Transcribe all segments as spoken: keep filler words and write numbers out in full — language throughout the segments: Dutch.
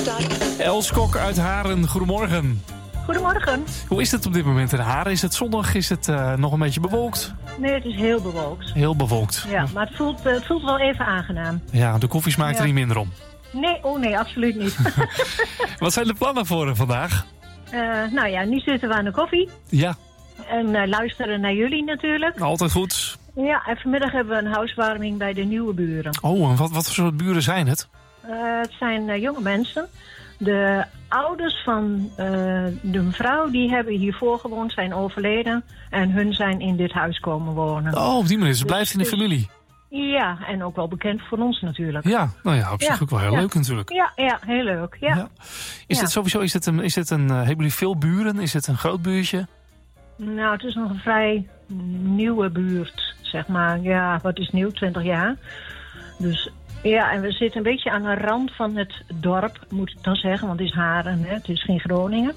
Els Kok uit Haren, goedemorgen. Goedemorgen. Hoe is het op dit moment in Haren? Is het zondag? Is het uh, nog een beetje bewolkt? Nee, het is heel bewolkt. Heel bewolkt. Ja, maar het voelt, uh, het voelt wel even aangenaam. Ja, de koffie smaakt ja. er niet minder om. Nee, oh nee, absoluut niet. Wat zijn de plannen voor uh, vandaag? Uh, nou ja, nu zitten we aan de koffie. Ja. En uh, luisteren naar jullie natuurlijk. Altijd goed. Ja, en vanmiddag hebben we een huiswarming bij de nieuwe buren. Oh, en wat, wat voor soort buren zijn het? Uh, het zijn uh, jonge mensen. De ouders van uh, de mevrouw, die hebben hiervoor gewoond, zijn overleden. En hun zijn in dit huis komen wonen. Oh, op die manier. Ze dus, blijft in de dus, familie. Ja, en ook wel bekend voor ons natuurlijk. Ja, nou ja, op zich ja, ook wel heel ja. leuk natuurlijk. Ja, ja, heel leuk. Ja. Ja. Is ja. het sowieso, is het een, is het een, uh, hebben jullie veel buren? Is het een groot buurtje? Nou, het is nog een vrij nieuwe buurt, zeg maar. Ja, wat is nieuw? twintig jaar. Dus ja, en we zitten een beetje aan de rand van het dorp, moet ik dan zeggen. Want het is Haren, hè? Het is geen Groningen.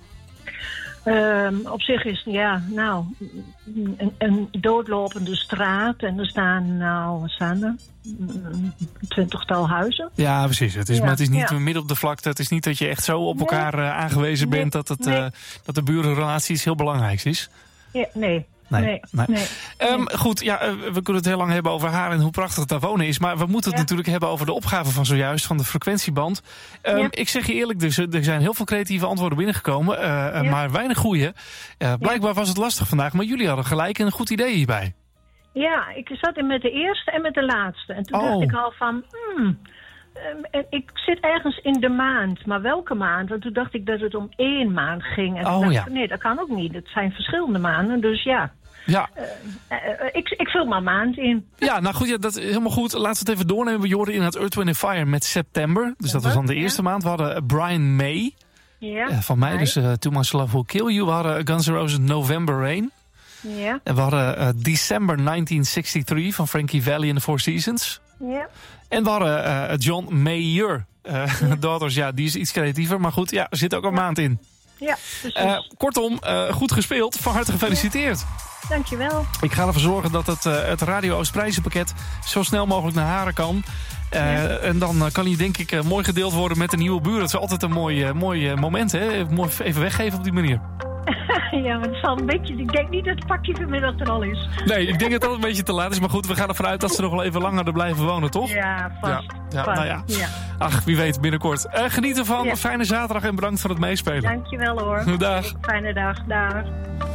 Um, op zich is, ja, nou, een, een doodlopende straat. En er staan, nou, wat staan er? Een twintigtal huizen. Ja, precies. Het is, ja, maar het is niet ja. midden op de vlakte. Het is niet dat je echt zo op nee. elkaar uh, aangewezen nee. bent dat, het, nee. uh, dat de burenrelatie iets heel belangrijks is. Ja, nee. Nee, nee, nee. nee. Um, goed, ja, uh, we kunnen het heel lang hebben over haar en hoe prachtig het daar wonen is. Maar we moeten het ja. natuurlijk hebben over de opgave van zojuist, van de frequentieband. Um, ja. Ik zeg je eerlijk, dus, er zijn heel veel creatieve antwoorden binnengekomen, uh, ja. maar weinig goede. Uh, blijkbaar ja. was het lastig vandaag, maar jullie hadden gelijk een goed idee hierbij. Ja, ik zat in met de eerste en met de laatste. En toen oh. dacht ik al van, hmm, um, ik zit ergens in de maand, maar welke maand? Want toen dacht ik dat het om één maand ging. En toen oh, dacht ja. ik, nee, dat kan ook niet. Het zijn verschillende maanden, dus ja. Ja. Uh, uh, ik, ik vul maar maand in. Ja, nou goed, ja, dat is helemaal goed. Laten we het even doornemen. We hoorden in het Earth, Wind and Fire met September. Dus dat was dan de eerste ja. maand. We hadden Brian May. Ja. Uh, van mij, nee. dus uh, Too Much Love Will Kill You. We hadden Guns N' Roses November Rain. Ja. En we hadden uh, December negentien zesentachtig van Frankie Valli and the Four Seasons. Ja. En we hadden uh, John Mayer. Uh, ja. Daughters, ja, die is iets creatiever. Maar goed, ja, er zit ook een ja. maand in. Ja, precies. Uh, kortom, uh, goed gespeeld. Van harte gefeliciteerd. Ja. Dankjewel. Ik ga ervoor zorgen dat het, uh, het Radio Oost prijzenpakket zo snel mogelijk naar Haren kan. Uh, ja. En dan uh, kan hij denk ik uh, mooi gedeeld worden met de nieuwe buren. Het is altijd een mooi, uh, mooi uh, moment, hè? Mooi even weggeven op die manier. Ja, maar het zal een beetje... Ik denk niet dat het pakje vanmiddag er al is. Nee, ik denk dat het al een beetje te laat is. Maar goed, we gaan ervan uit dat ze nog wel even langer er blijven wonen, toch? Ja, vast. Ja, ja, vast. Nou ja. ja. Ach, wie weet, binnenkort. Uh, geniet ervan. Ja. Fijne zaterdag en bedankt voor het meespelen. Dankjewel hoor. Dag. Fijne dag. Dag.